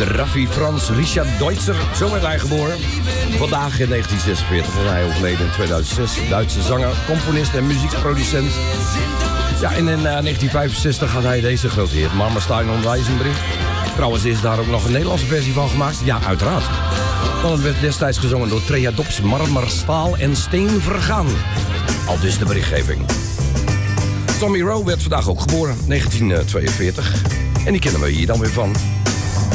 De Raffi Franz Richard Deutzer, zo werd hij geboren. Vandaag in 1946 en hij overleden in 2006. Duitse zanger, componist en muziekproducent. Ja, en in 1965 had hij deze grote hit, Marmerstein und Weizenbrief. Trouwens is daar ook nog een Nederlandse versie van gemaakt. Ja, uiteraard. Want het werd destijds gezongen door Trea Dops, Marmer, Staal en Steen vergaan. Al dus de berichtgeving. Tommy Rowe werd vandaag ook geboren, 1942. En die kennen we hier dan weer van